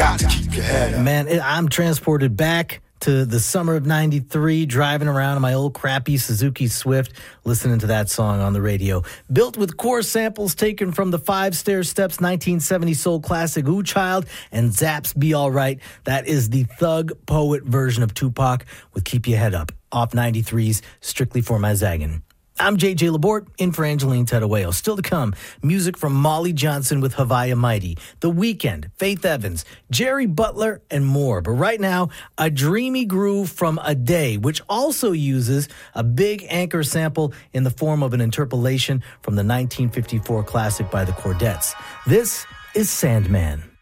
Got to keep your head up. Man, I'm transported back to the summer of 93, driving around in my old crappy Suzuki Swift, listening to that song on the radio. Built with core samples taken from the Five Stair Steps 1970 soul classic Ooh Child and Zapp's Be Alright. That is the Thug Poet version of Tupac with Keep Your Head Up, off 93's Strictly for My Zaggin'. I'm JJ Laborte, in for Angeline Terueo. Still to come, music from Molly Johnson with Havaya Mighty, The Weeknd, Faith Evans, Jerry Butler, and more. But right now, a dreamy groove from A Day, which also uses a big anchor sample in the form of an interpolation from the 1954 classic by the Chordettes. This is Sandman.